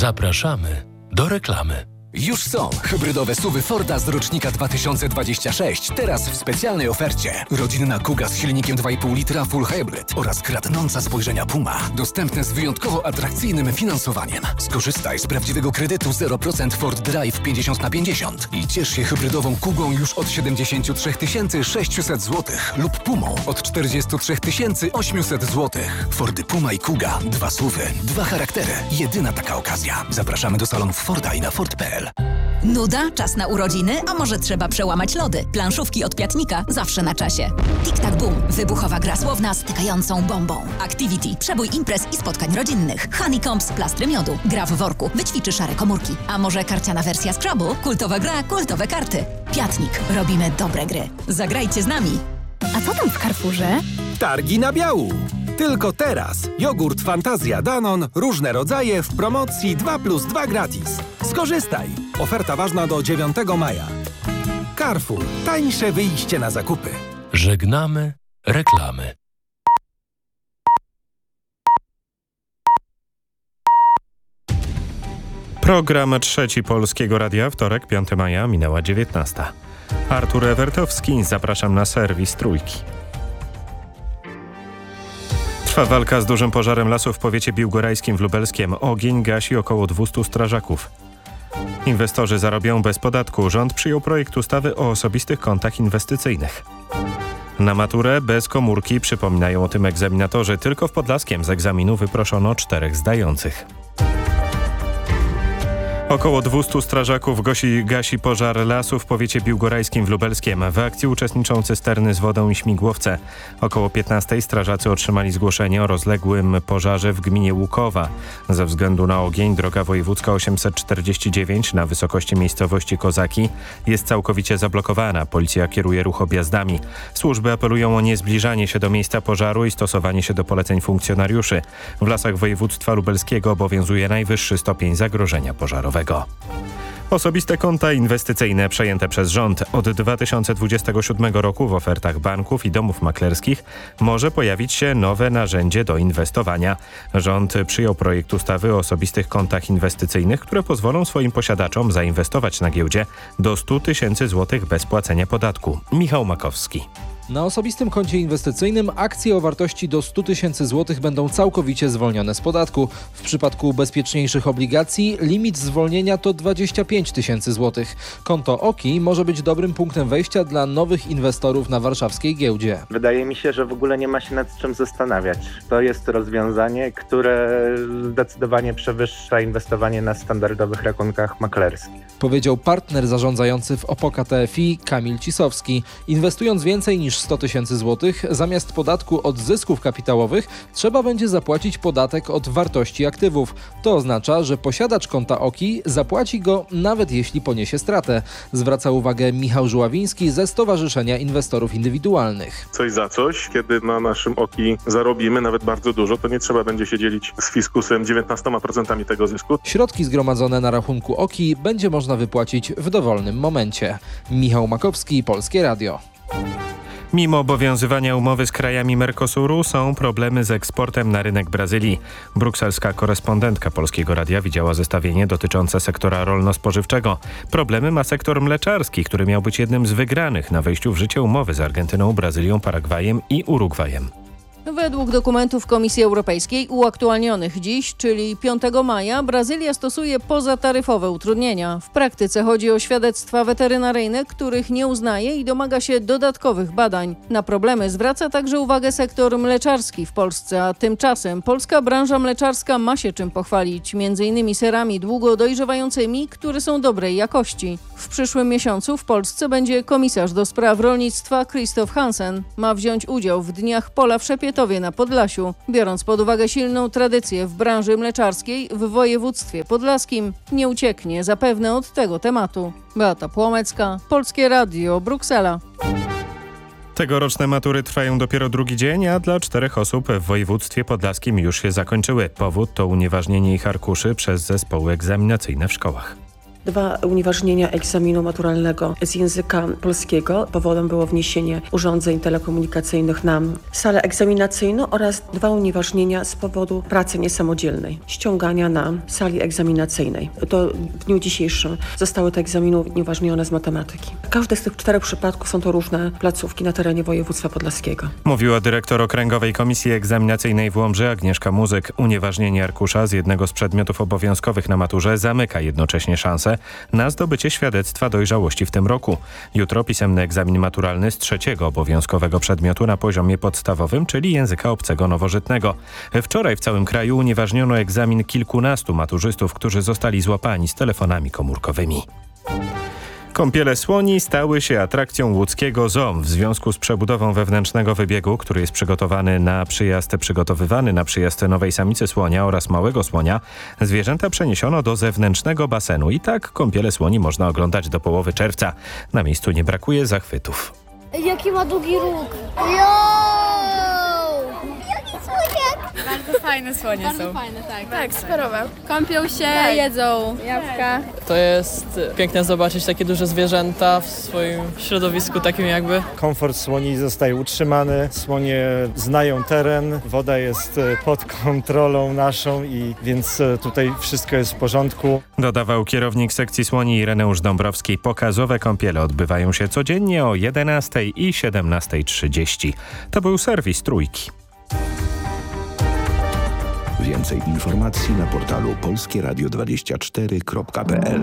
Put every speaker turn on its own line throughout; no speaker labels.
Zapraszamy do reklamy.
Już są hybrydowe SUV-y Forda z rocznika 2026, teraz w specjalnej ofercie. Rodzinna Kuga z silnikiem 2,5 litra Full Hybrid oraz kradnąca spojrzenia Puma. Dostępne z wyjątkowo atrakcyjnym finansowaniem. Skorzystaj z prawdziwego kredytu 0% Ford Drive 50/50 i ciesz się hybrydową Kugą już od 73 600 zł lub Pumą od 43 800 zł. Fordy Puma i Kuga. 2 SUV-y, 2 charaktery. Jedyna taka okazja. Zapraszamy do salonów Forda i na Ford.pl.
Nuda? Czas na urodziny? A może trzeba przełamać lody? Planszówki od Piatnika zawsze na czasie. Tic-tac boom. Wybuchowa gra słowna z tykającą bombą. Activity. Przebój imprez i spotkań rodzinnych. Honeycombs. Plastry miodu. Gra w worku. Wyćwiczy szare komórki. A może karciana wersja Scrabble? Kultowa gra, kultowe karty. Piatnik. Robimy dobre gry. Zagrajcie z nami.
A co tam w Carrefourze?
Targi na biału. Tylko teraz. Jogurt Fantazja Danon, różne rodzaje w promocji 2+2 gratis. Skorzystaj. Oferta ważna do 9 maja. Carrefour. Tańsze wyjście na zakupy.
Żegnamy reklamy.
Program Trzeci Polskiego Radia, wtorek, 5 maja, minęła 19. Artur Ewertowski, zapraszam na serwis Trójki. Trwa walka z dużym pożarem lasu w powiecie biłgorajskim w Lubelskiem. Ogień gasi około 200 strażaków. Inwestorzy zarobią bez podatku. Rząd przyjął projekt ustawy o osobistych kontach inwestycyjnych. Na maturę bez komórki, przypominają o tym egzaminatorzy. Tylko w Podlaskiem z egzaminu wyproszono 4 zdających. Około 200 strażaków gasi pożar lasu w powiecie biłgorajskim w Lubelskiem. W akcji uczestniczą cysterny z wodą i śmigłowce. Około 15 strażacy otrzymali zgłoszenie o rozległym pożarze w gminie Łukowa. Ze względu na ogień droga wojewódzka 849 na wysokości miejscowości Kozaki jest całkowicie zablokowana. Policja kieruje ruch objazdami. Służby apelują o niezbliżanie się do miejsca pożaru i stosowanie się do poleceń funkcjonariuszy. W lasach województwa lubelskiego obowiązuje najwyższy stopień zagrożenia pożarowego. Osobiste konta inwestycyjne przejęte przez rząd. Od 2027 roku w ofertach banków i domów maklerskich może pojawić się nowe narzędzie do inwestowania. Rząd przyjął projekt ustawy o osobistych kontach inwestycyjnych, które pozwolą swoim posiadaczom zainwestować na giełdzie do 100 000 złotych bez płacenia podatku. Michał Makowski.
Na osobistym koncie inwestycyjnym akcje o wartości do 100 000 złotych będą całkowicie zwolnione z podatku. W przypadku bezpieczniejszych obligacji limit zwolnienia to 25 000 złotych. Konto OKI może być dobrym punktem wejścia dla nowych inwestorów na warszawskiej giełdzie.
Wydaje mi się, że w ogóle nie ma się nad czym zastanawiać. To jest rozwiązanie, które zdecydowanie przewyższa inwestowanie na standardowych rachunkach maklerskich.
Powiedział partner zarządzający w Opoka TFI Kamil Cisowski. Inwestując więcej niż 100 000 złotych, zamiast podatku od zysków kapitałowych trzeba będzie zapłacić podatek od wartości aktywów. To oznacza, że posiadacz konta OKI zapłaci go nawet jeśli poniesie stratę. Zwraca uwagę Michał Żuławiński ze Stowarzyszenia Inwestorów Indywidualnych.
Coś za coś, kiedy na naszym OKI zarobimy nawet bardzo dużo, to nie trzeba będzie się dzielić z fiskusem 19% tego zysku.
Środki zgromadzone na rachunku OKI będzie można wypłacić w dowolnym momencie. Michał Makowski, Polskie Radio.
Mimo obowiązywania umowy z krajami Mercosuru są problemy z eksportem na rynek Brazylii. Brukselska korespondentka Polskiego Radia widziała zestawienie dotyczące sektora rolno-spożywczego. Problemy ma sektor mleczarski, który miał być jednym z wygranych na wejściu w życie umowy z Argentyną, Brazylią, Paragwajem i Urugwajem.
Według dokumentów Komisji Europejskiej uaktualnionych dziś, czyli 5 maja, Brazylia stosuje pozataryfowe utrudnienia. W praktyce chodzi o świadectwa weterynaryjne, których nie uznaje i domaga się dodatkowych badań. Na problemy zwraca także uwagę sektor mleczarski w Polsce, a tymczasem polska branża mleczarska ma się czym pochwalić, m.in. serami długo dojrzewającymi, które są dobrej jakości. W przyszłym miesiącu w Polsce będzie komisarz do spraw rolnictwa Krzysztof Hansen. Ma wziąć udział w Dniach Pola w Szepietowie na Podlasiu. Biorąc pod uwagę silną tradycję w branży mleczarskiej w województwie podlaskim, nie ucieknie zapewne od tego tematu. Beata Płomecka, Polskie Radio, Bruksela.
Tegoroczne matury trwają dopiero drugi dzień, a dla 4 osób w województwie podlaskim już się zakończyły. Powód to unieważnienie ich arkuszy przez zespoły egzaminacyjne w szkołach.
2 unieważnienia egzaminu maturalnego z języka polskiego. Powodem było wniesienie urządzeń telekomunikacyjnych na salę egzaminacyjną oraz 2 unieważnienia z powodu pracy niesamodzielnej, ściągania na sali egzaminacyjnej. To w dniu dzisiejszym zostały te egzaminy unieważnione z matematyki. Każdy z tych 4 przypadków są to różne placówki na terenie województwa podlaskiego.
Mówiła dyrektor Okręgowej Komisji Egzaminacyjnej w Łomży Agnieszka Muzyk. Unieważnienie arkusza z jednego z przedmiotów obowiązkowych na maturze zamyka jednocześnie szansę na zdobycie świadectwa dojrzałości w tym roku. Jutro pisemny egzamin maturalny z 3. obowiązkowego przedmiotu na poziomie podstawowym, czyli języka obcego nowożytnego. Wczoraj w całym kraju unieważniono egzamin kilkunastu maturzystów, którzy zostali złapani z telefonami komórkowymi. Kąpiele słoni stały się atrakcją łódzkiego zoo. W związku z przebudową wewnętrznego wybiegu, który jest przygotowywany na przyjazd nowej samicy słonia oraz małego słonia, zwierzęta przeniesiono do zewnętrznego basenu i tak kąpiele słoni można oglądać do połowy czerwca. Na miejscu nie brakuje zachwytów.
Jaki ma długi róg. Jaki słoniak.
Bardzo fajne słonie
Bardzo
są.
fajne, tak.
Tak, superowe. Kąpią się, jedzą jabłka.
To jest piękne zobaczyć takie duże zwierzęta w swoim środowisku takim jakby.
Komfort słoni zostaje utrzymany, słonie znają teren, woda jest pod kontrolą naszą i więc tutaj wszystko jest w porządku.
Dodawał kierownik sekcji słoni Ireneusz Dąbrowski. Pokazowe kąpiele odbywają się codziennie o 11 i 17:30. To był serwis Trójki.
Więcej informacji na portalu polskieradio24.pl.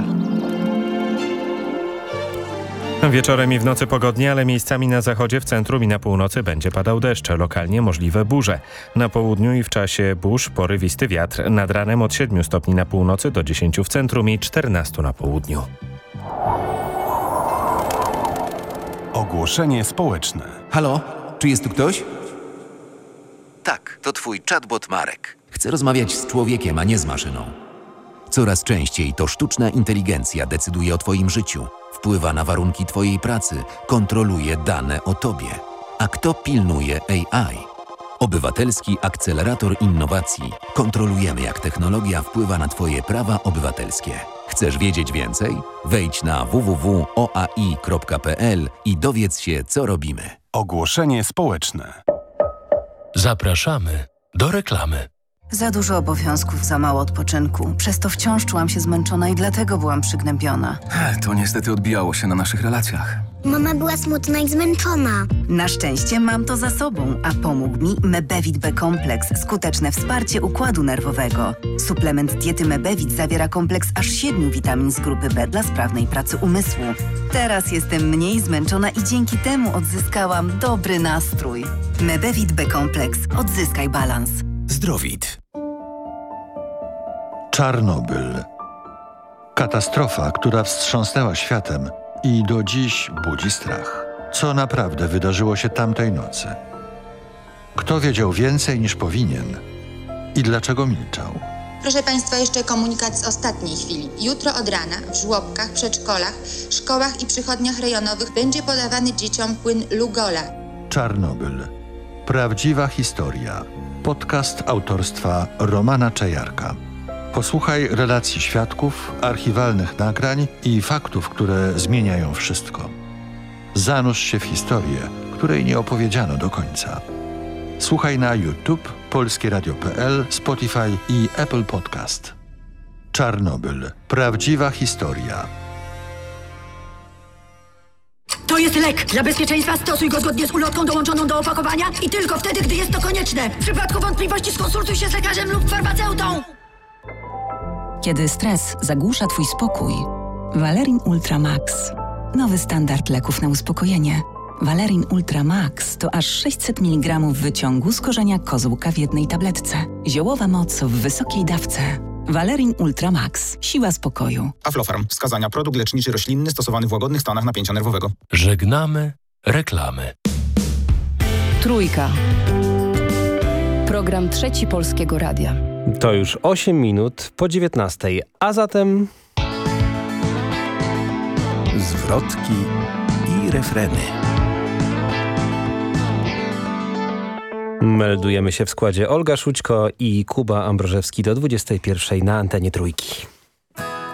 Wieczorem i w nocy pogodnie, ale miejscami na zachodzie, w centrum i na północy będzie padał deszcz, lokalnie możliwe burze. Na południu i w czasie burz porywisty wiatr. Nad ranem od 7 stopni na północy do 10 w centrum i 14 na południu.
Ogłoszenie społeczne.
Halo? Czy jest tu ktoś? Tak, to twój chatbot Marek. Chcę rozmawiać z człowiekiem, a nie z maszyną. Coraz częściej to sztuczna inteligencja decyduje o twoim życiu, wpływa na warunki twojej pracy, kontroluje dane o tobie. A kto pilnuje AI? Obywatelski Akcelerator Innowacji. Kontrolujemy, jak technologia wpływa na twoje prawa obywatelskie. Chcesz wiedzieć więcej? Wejdź na www.oai.pl i dowiedz się, co robimy.
Ogłoszenie społeczne.
Zapraszamy do reklamy.
Za dużo obowiązków, za mało odpoczynku. Przez to wciąż czułam się zmęczona i dlatego byłam przygnębiona.
To niestety odbijało się na naszych relacjach.
Mama była smutna i zmęczona.
Na szczęście mam to za sobą, a pomógł mi Mebevit B-kompleks. Skuteczne wsparcie układu nerwowego. Suplement diety Mebevit zawiera kompleks aż 7 witamin z grupy B dla sprawnej pracy umysłu. Teraz jestem mniej zmęczona i dzięki temu odzyskałam dobry nastrój. Mebevit B-kompleks. Odzyskaj balans.
Zdrowit.
Czarnobyl. Katastrofa, która wstrząsnęła światem i do dziś budzi strach. Co naprawdę wydarzyło się tamtej nocy? Kto wiedział więcej niż powinien? I dlaczego milczał?
Proszę Państwa, jeszcze komunikat z ostatniej chwili. Jutro od rana w żłobkach, przedszkolach, szkołach i przychodniach rejonowych będzie podawany dzieciom płyn Lugola.
Czarnobyl. Prawdziwa historia. Podcast autorstwa Romana Czajarka. Posłuchaj relacji świadków, archiwalnych nagrań i faktów, które zmieniają wszystko. Zanurz się w historię, której nie opowiedziano do końca. Słuchaj na YouTube, polskieradio.pl, Spotify i Apple Podcast. Czarnobyl. Prawdziwa historia.
To jest lek. Dla bezpieczeństwa stosuj go zgodnie z ulotką dołączoną do opakowania i tylko wtedy, gdy jest to konieczne. W przypadku wątpliwości skonsultuj się z lekarzem lub farmaceutą.
Kiedy stres zagłusza twój spokój, Valerin Ultra Max. Nowy standard leków na uspokojenie. Valerin Ultra Max to aż 600 mg wyciągu z korzenia kozłka w jednej tabletce. Ziołowa moc w wysokiej dawce. Valerin Ultra Max. Siła spokoju.
Aflofarm. Wskazania. Produkt leczniczy roślinny stosowany w łagodnych stanach napięcia nerwowego.
Żegnamy reklamy.
Trójka. Program Trzeci Polskiego Radia.
To już 8 minut po 19, a zatem...
Zwrotki i refreny.
Meldujemy się w składzie Olga Szućko i Kuba Ambrożewski do 21 na antenie Trójki.